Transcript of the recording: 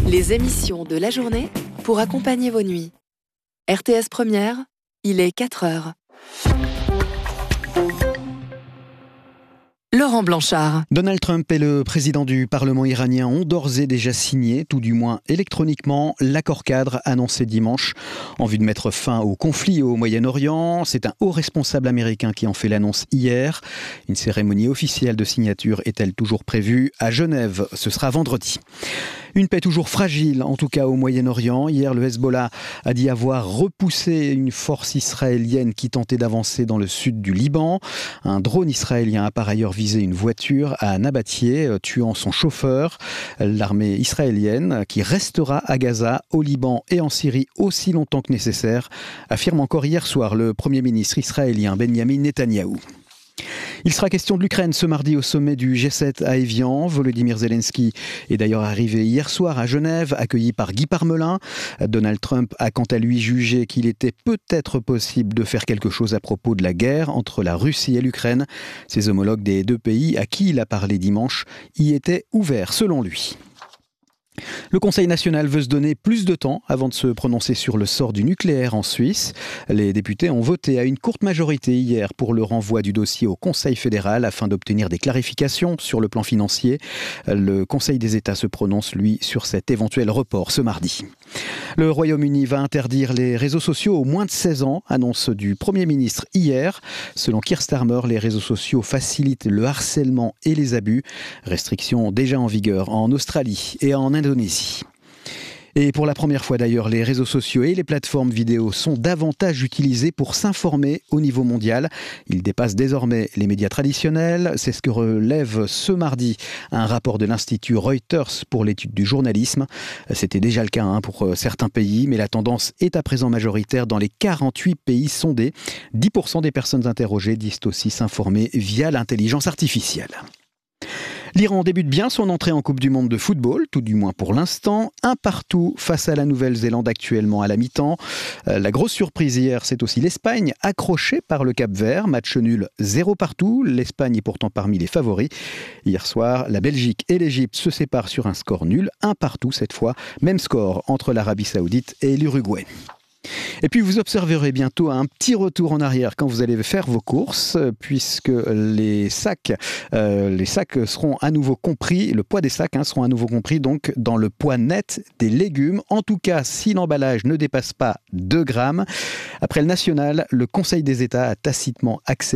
Les émissions de la journée pour accompagner vos nuits. RTS Première, il est 4 heures. Laurent Blanchard. Donald Trump et le président du Parlement iranien ont d'ores et déjà signé, tout du moins électroniquement, l'accord cadre annoncé dimanche en vue de mettre fin au conflit au Moyen-Orient. C'est un haut responsable américain qui en fait l'annonce hier. Une cérémonie officielle de signature est-elle toujours prévue à Genève? Ce sera vendredi. Une paix toujours fragile, en tout cas au Moyen-Orient. Hier, le Hezbollah a dit avoir repoussé une force israélienne qui tentait d'avancer dans le sud du Liban. Un drone israélien a par ailleurs visé une voiture à Nabatieh, tuant son chauffeur. L'armée israélienne, qui restera à Gaza, au Liban et en Syrie aussi longtemps que nécessaire, affirme encore hier soir le Premier ministre israélien Benjamin Netanyahou. Il sera question de l'Ukraine ce mardi au sommet du G7 à Évian. Volodymyr Zelensky est d'ailleurs arrivé hier soir à Genève, accueilli par Guy Parmelin. Donald Trump a quant à lui jugé qu'il était peut-être possible de faire quelque chose à propos de la guerre entre la Russie et l'Ukraine. Ses homologues des deux pays à qui il a parlé dimanche y étaient ouverts selon lui. Le Conseil national veut se donner plus de temps avant de se prononcer sur le sort du nucléaire en Suisse. Les députés ont voté à une courte majorité hier pour le renvoi du dossier au Conseil fédéral afin d'obtenir des clarifications sur le plan financier. Le Conseil des États se prononce, lui, sur cet éventuel report ce mardi. Le Royaume-Uni va interdire les réseaux sociaux aux moins de 16 ans, annonce du Premier ministre hier. Selon Keir Starmer, les réseaux sociaux facilitent le harcèlement et les abus. Restrictions déjà en vigueur en Australie et en Indonésie. Et pour la première fois d'ailleurs, les réseaux sociaux et les plateformes vidéo sont davantage utilisés pour s'informer au niveau mondial. Ils dépassent désormais les médias traditionnels. C'est ce que relève ce mardi un rapport de l'Institut Reuters pour l'étude du journalisme. C'était déjà le cas pour certains pays, mais la tendance est à présent majoritaire dans les 48 pays sondés. 10% des personnes interrogées disent aussi s'informer via l'intelligence artificielle. L'Iran débute bien son entrée en Coupe du Monde de football, tout du moins pour l'instant. 1-1 face à la Nouvelle-Zélande actuellement à la mi-temps. La grosse surprise hier, c'est aussi l'Espagne, accrochée par le Cap-Vert. Match nul 0-0. L'Espagne est pourtant parmi les favoris. Hier soir, la Belgique et l'Égypte se séparent sur un score nul, 1-1 cette fois. Même score entre l'Arabie Saoudite et l'Uruguay. Et puis vous observerez bientôt un petit retour en arrière quand vous allez faire vos courses, puisque les sacs seront à nouveau compris, le poids des sacs seront à nouveau compris donc dans le poids net des légumes, en tout cas si l'emballage ne dépasse pas 2 grammes. Après le national, le Conseil des États a tacitement accepté